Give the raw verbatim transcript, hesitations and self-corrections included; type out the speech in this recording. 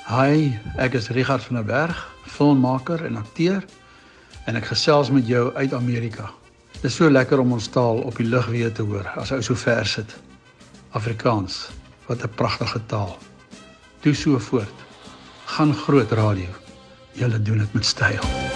Hi, ek is Richard van der Berg, filmmaker en akteur, en ek gesels met jou uit Amerika. Dit is so lekker om ons taal op die lug weer te hoor, as ou so ver sit. Afrikaans, wat 'n pragtige taal. Doe so voort. Gaan groot radio. Julle doen dit met styl.